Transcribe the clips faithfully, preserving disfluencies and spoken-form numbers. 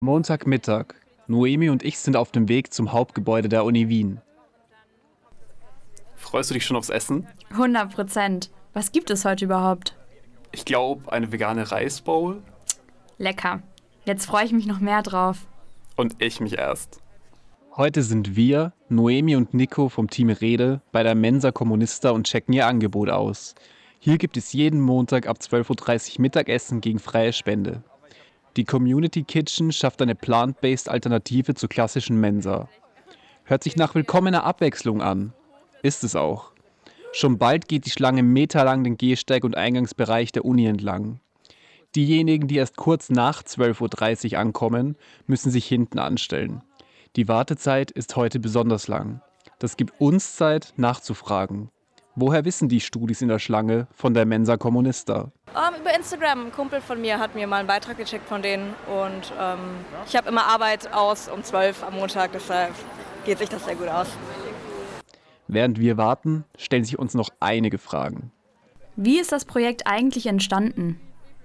Montagmittag. Noemi und ich sind auf dem Weg zum Hauptgebäude der Uni Wien. Freust du dich schon aufs Essen? hundert Prozent. Was gibt es heute überhaupt? Ich glaube, eine vegane Reisbowl. Lecker. Jetzt freue ich mich noch mehr drauf. Und ich mich erst. Heute sind wir, Noemi und Nico vom Team Rede, bei der Mensa Comunista und checken ihr Angebot aus. Hier gibt es jeden Montag ab zwölf Uhr dreißig Mittagessen gegen freie Spende. Die Community Kitchen schafft eine plant-based Alternative zur klassischen Mensa. Hört sich nach willkommener Abwechslung an. Ist es auch. Schon bald geht die Schlange meterlang den Gehsteig und Eingangsbereich der Uni entlang. Diejenigen, die erst kurz nach zwölf Uhr dreißig ankommen, müssen sich hinten anstellen. Die Wartezeit ist heute besonders lang. Das gibt uns Zeit, nachzufragen. Woher wissen die Studis in der Schlange von der Mensa Comunista? Um, über Instagram. Ein Kumpel von mir hat mir mal einen Beitrag gecheckt von denen. Und ähm, ich habe immer Arbeit aus um zwölf am Montag, deshalb geht sich das sehr gut aus. Während wir warten, stellen sich uns noch einige Fragen. Wie ist das Projekt eigentlich entstanden?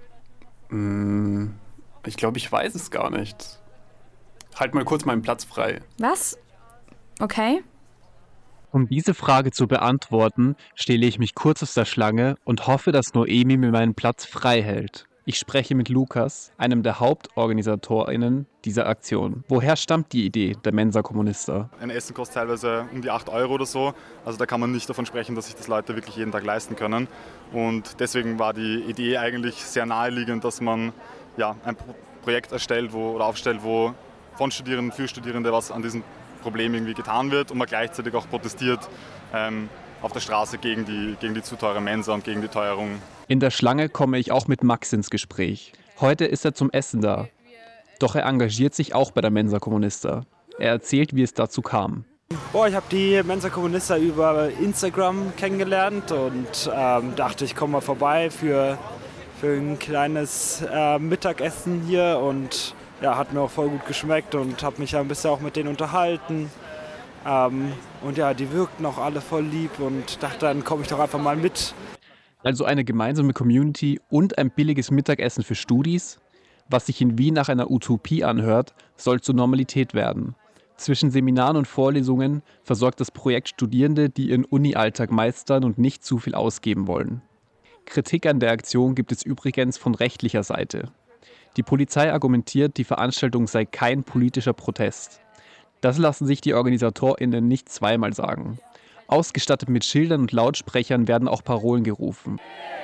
Hm, ich glaube, ich weiß es gar nicht. Halt mal kurz meinen Platz frei. Was? Okay. Um diese Frage zu beantworten, stelle ich mich kurz aus der Schlange und hoffe, dass Noemi mir meinen Platz frei hält. Ich spreche mit Lukas, einem der HauptorganisatorInnen dieser Aktion. Woher stammt die Idee der Mensa Comunista? Ein Essen kostet teilweise um die acht Euro oder so. Also da kann man nicht davon sprechen, dass sich das Leute wirklich jeden Tag leisten können. Und deswegen war die Idee eigentlich sehr naheliegend, dass man ja, ein Projekt erstellt wo, oder aufstellt, wo von Studierenden für Studierende was an diesem Problem irgendwie getan wird und man gleichzeitig auch protestiert ähm, auf der Straße gegen die, gegen die zu teure Mensa und gegen die Teuerung. In der Schlange komme ich auch mit Max ins Gespräch. Heute ist er zum Essen da. Doch er engagiert sich auch bei der Mensa Comunista. Er erzählt, wie es dazu kam. Boah, ich habe die Mensa Comunista über Instagram kennengelernt und ähm, dachte, ich komme mal vorbei für, für ein kleines äh, Mittagessen hier und ja, hat mir auch voll gut geschmeckt und habe mich ja ein bisschen auch mit denen unterhalten. Ähm, und ja, die wirkten auch alle voll lieb und dachte, dann komme ich doch einfach mal mit. Also eine gemeinsame Community und ein billiges Mittagessen für Studis? Was sich in Wien nach einer Utopie anhört, soll zur Normalität werden. Zwischen Seminaren und Vorlesungen versorgt das Projekt Studierende, die ihren Uni-Alltag meistern und nicht zu viel ausgeben wollen. Kritik an der Aktion gibt es übrigens von rechtlicher Seite. Die Polizei argumentiert, die Veranstaltung sei kein politischer Protest. Das lassen sich die OrganisatorInnen nicht zweimal sagen. Ausgestattet mit Schildern und Lautsprechern werden auch Parolen gerufen.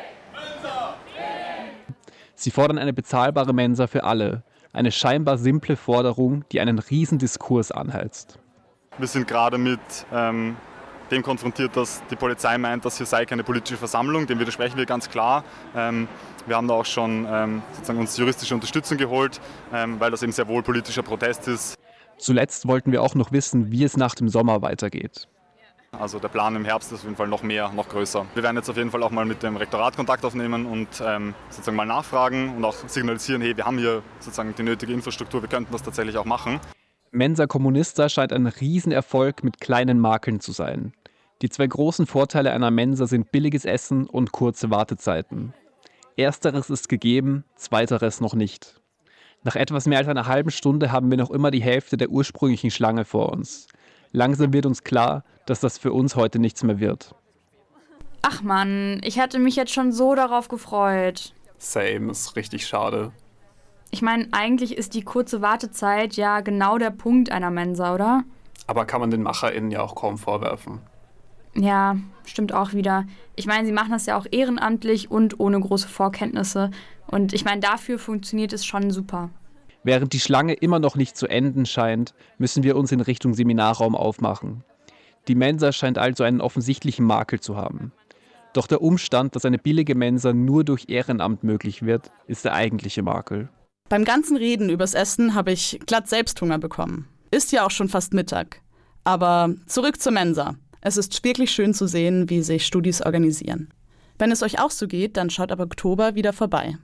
Sie fordern eine bezahlbare Mensa für alle. Eine scheinbar simple Forderung, die einen riesen Diskurs anheizt. Wir sind gerade mit ähm, dem konfrontiert, dass die Polizei meint, dass hier sei keine politische Versammlung. Dem widersprechen wir ganz klar. Ähm, wir haben da auch schon ähm, sozusagen uns juristische Unterstützung geholt, ähm, weil das eben sehr wohl politischer Protest ist. Zuletzt wollten wir auch noch wissen, wie es nach dem Sommer weitergeht. Also der Plan im Herbst ist auf jeden Fall noch mehr, noch größer. Wir werden jetzt auf jeden Fall auch mal mit dem Rektorat Kontakt aufnehmen und ähm, sozusagen mal nachfragen und auch signalisieren, hey, wir haben hier sozusagen die nötige Infrastruktur, wir könnten das tatsächlich auch machen. Mensa Comunista scheint ein Riesenerfolg mit kleinen Makeln zu sein. Die zwei großen Vorteile einer Mensa sind billiges Essen und kurze Wartezeiten. Ersteres ist gegeben, zweiteres noch nicht. Nach etwas mehr als einer halben Stunde haben wir noch immer die Hälfte der ursprünglichen Schlange vor uns. Langsam wird uns klar, dass das für uns heute nichts mehr wird. Ach Mann, ich hatte mich jetzt schon so darauf gefreut. Same, ist richtig schade. Ich meine, eigentlich ist die kurze Wartezeit ja genau der Punkt einer Mensa, oder? Aber kann man den MacherInnen ja auch kaum vorwerfen. Ja, stimmt auch wieder. Ich meine, sie machen das ja auch ehrenamtlich und ohne große Vorkenntnisse. Und ich meine, dafür funktioniert es schon super. Während die Schlange immer noch nicht zu enden scheint, müssen wir uns in Richtung Seminarraum aufmachen. Die Mensa scheint also einen offensichtlichen Makel zu haben. Doch der Umstand, dass eine billige Mensa nur durch Ehrenamt möglich wird, ist der eigentliche Makel. Beim ganzen Reden übers Essen habe ich glatt Selbsthunger bekommen. Ist ja auch schon fast Mittag. Aber zurück zur Mensa. Es ist wirklich schön zu sehen, wie sich Studis organisieren. Wenn es euch auch so geht, dann schaut ab Oktober wieder vorbei.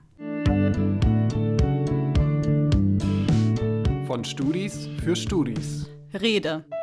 Von Studis für Studis. Rede.